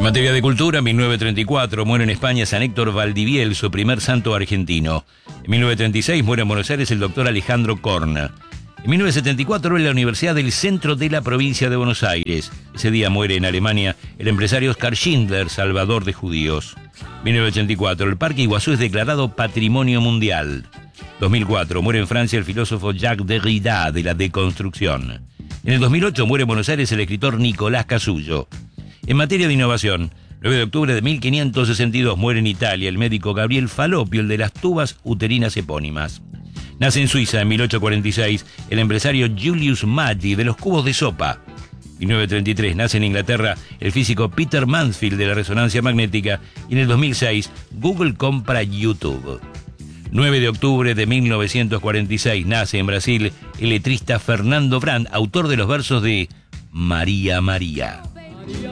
materia de cultura, en 1934 muere en España San Héctor Valdivielso, su primer santo argentino. En 1936 muere en Buenos Aires el doctor Alejandro Corna. En 1974 en la Universidad del Centro de la Provincia de Buenos Aires. Ese día muere en Alemania el empresario Oskar Schindler, salvador de judíos. 1984 el Parque Iguazú es declarado Patrimonio Mundial. 2004 muere en Francia el filósofo Jacques Derrida de la deconstrucción. En el 2008 muere en Buenos Aires el escritor Nicolás Casullo. En materia de innovación, 9 de octubre de 1562 muere en Italia el médico Gabriel Falloppio, el de las tubas uterinas epónimas. Nace en Suiza en 1846 el empresario Julius Maggi de los cubos de sopa. En 1933 nace en Inglaterra el físico Peter Mansfield de la resonancia magnética y en el 2006 Google compra YouTube. 9 de octubre de 1946 nace en Brasil el letrista Fernando Brand, autor de los versos de María María.